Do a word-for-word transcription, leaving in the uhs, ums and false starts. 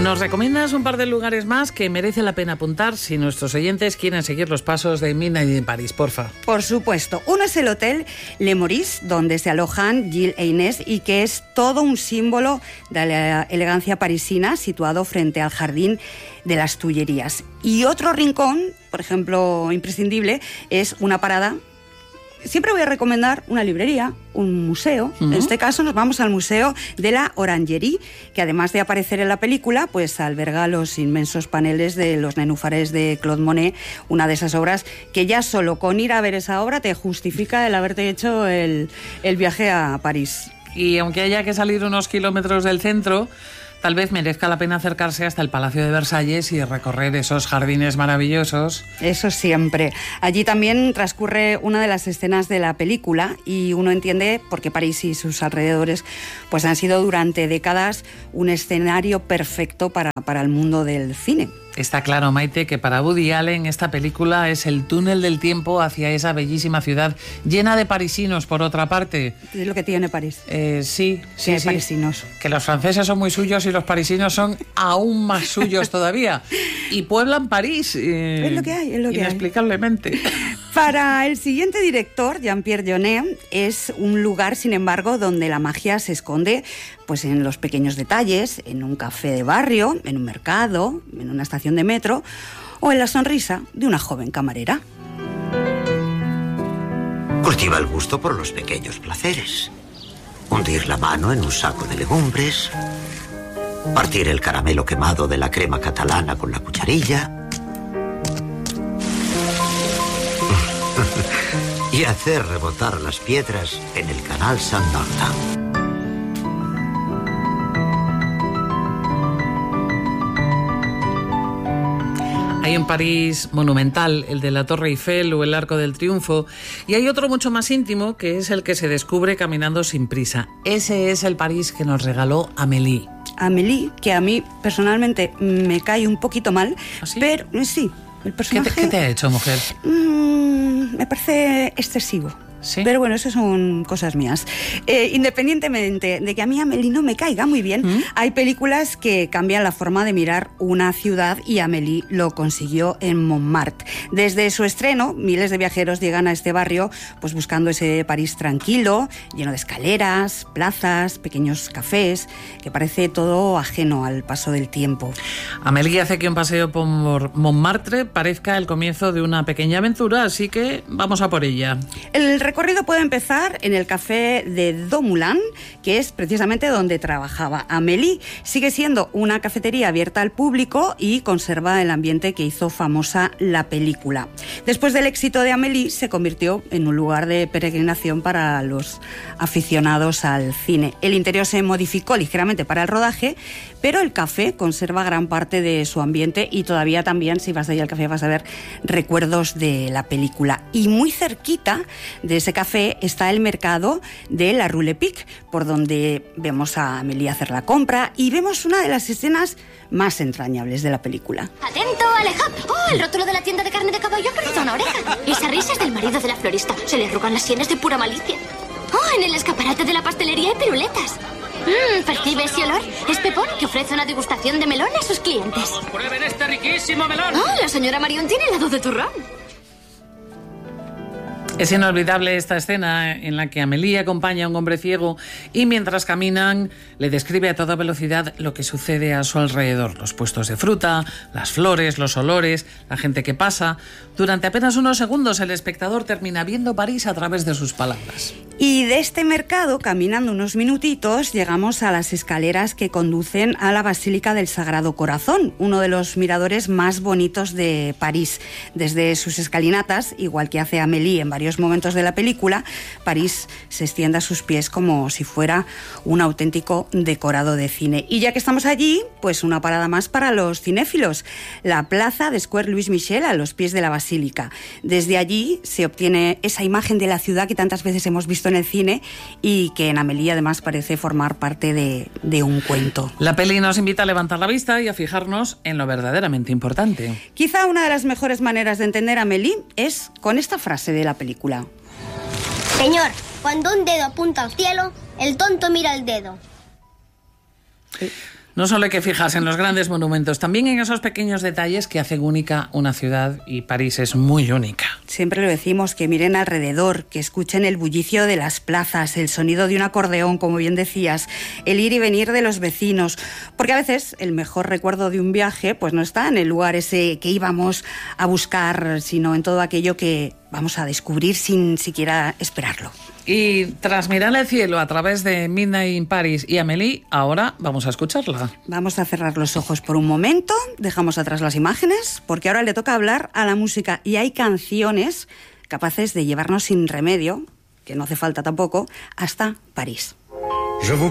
Nos recomiendas un par de lugares más que merece la pena apuntar si nuestros oyentes quieren seguir los pasos de Midnight in Paris, porfa. Por supuesto. Uno es el Hotel Le Maurice, donde se alojan Gilles e Inés y que es todo un símbolo de la elegancia parisina, situado frente al Jardín de las Tullerías. Y otro rincón, por ejemplo, imprescindible, es una parada. Siempre voy a recomendar una librería, un museo. Uh-huh. En este caso nos vamos al Museo de la Orangerie, que además de aparecer en la película, pues alberga los inmensos paneles de los nenúfares de Claude Monet, una de esas obras que ya solo con ir a ver esa obra te justifica el haberte hecho el, el viaje a París. Y aunque haya que salir unos kilómetros del centro, tal vez merezca la pena acercarse hasta el Palacio de Versalles y recorrer esos jardines maravillosos. Eso siempre. Allí también transcurre una de las escenas de la película y uno entiende por qué París y sus alrededores pues han sido durante décadas un escenario perfecto para, para el mundo del cine. Está claro, Maite, que para Woody Allen esta película es el túnel del tiempo hacia esa bellísima ciudad llena de parisinos, por otra parte. Es lo que tiene París. Eh, sí, sí, sí. Parisinos. Que los franceses son muy suyos y los parisinos son aún más suyos todavía. Y pueblan París. Eh, es lo que hay, es lo que inexplicablemente. hay. Para el siguiente director, Jean-Pierre Jeunet, es un lugar, sin embargo, donde la magia se esconde pues en los pequeños detalles, en un café de barrio, en un mercado, en una estación de metro o en la sonrisa de una joven camarera. Cultiva el gusto por los pequeños placeres. Hundir la mano en un saco de legumbres, partir el caramelo quemado de la crema catalana con la cucharilla y hacer rebotar las piedras en el canal Saint-Martin. Hay un París monumental, el de la Torre Eiffel o el Arco del Triunfo, y hay otro mucho más íntimo, que es el que se descubre caminando sin prisa. Ese es el París que nos regaló Amélie. Amélie, que a mí personalmente me cae un poquito mal, ¿Ah, sí? pero sí, el personaje... ¿Qué te, qué te ha hecho, mujer? Mmm, me parece excesivo. ¿Sí? Pero bueno, eso son cosas mías. Eh, independientemente de que a mí Amélie no me caiga muy bien, ¿Mm? hay películas que cambian la forma de mirar una ciudad y Amélie lo consiguió en Montmartre. Desde su estreno, miles de viajeros llegan a este barrio pues buscando ese París tranquilo, lleno de escaleras, plazas, pequeños cafés, que parece todo ajeno al paso del tiempo. Amélie hace que un paseo por Montmartre parezca el comienzo de una pequeña aventura, así que vamos a por ella. El El recorrido puede empezar en el café de Domoulin, que es precisamente donde trabajaba Amélie. Sigue siendo una cafetería abierta al público y conserva el ambiente que hizo famosa la película. Después del éxito de Amélie, se convirtió en un lugar de peregrinación para los aficionados al cine. El interior se modificó ligeramente para el rodaje, pero el café conserva gran parte de su ambiente y todavía también, si vas allí al café, vas a ver recuerdos de la película. Y muy cerquita de ese café está el mercado de la Rue Lepic, por donde vemos a Amélie hacer la compra y vemos una de las escenas más entrañables de la película. ¡Atento, Alejandro! ¡Oh, el rótulo de la tienda de carne de caballo ha perdido una oreja! Esa risa es del marido de la florista. Se le arrugan las sienes de pura malicia. ¡Oh, en el escaparate de la pastelería hay piruletas! Mmm, ¿percibe ese olor? Es Pepón, que ofrece una degustación de melón a sus clientes. ¡Prueben este riquísimo melón! ¡Oh, la señora Marion tiene helado de turrón! Es inolvidable esta escena en la que Amélie acompaña a un hombre ciego y mientras caminan le describe a toda velocidad lo que sucede a su alrededor. Los puestos de fruta, las flores, los olores, la gente que pasa. Durante apenas unos segundos el espectador termina viendo París a través de sus palabras. Y de este mercado, caminando unos minutitos, llegamos a las escaleras que conducen a la Basílica del Sagrado Corazón, uno de los miradores más bonitos de París. Desde sus escalinatas, igual que hace Amélie en varios momentos de la película, París se extiende a sus pies como si fuera un auténtico decorado de cine. Y ya que estamos allí, pues una parada más para los cinéfilos, la plaza de Square Louis Michel a los pies de la Basílica. Desde allí se obtiene esa imagen de la ciudad que tantas veces hemos visto en el cine y que en Amélie además parece formar parte de, de un cuento. La peli nos invita a levantar la vista y a fijarnos en lo verdaderamente importante. Quizá una de las mejores maneras de entender a Amélie es con esta frase de la película. Señor, cuando un dedo apunta al cielo, el tonto mira al dedo. No solo hay que fijarse en los grandes monumentos, también en esos pequeños detalles que hacen única una ciudad, y París es muy única. Siempre lo decimos, que miren alrededor, que escuchen el bullicio de las plazas, el sonido de un acordeón, como bien decías, el ir y venir de los vecinos, porque a veces el mejor recuerdo de un viaje pues no está en el lugar ese que íbamos a buscar, sino en todo aquello que vamos a descubrir sin siquiera esperarlo. Y tras mirar el cielo a través de Midnight in Paris y Amélie, ahora vamos a escucharla. Vamos a cerrar los ojos por un momento, dejamos atrás las imágenes, porque ahora le toca hablar a la música, y hay canciones capaces de llevarnos sin remedio, que no hace falta tampoco, hasta París. Je vous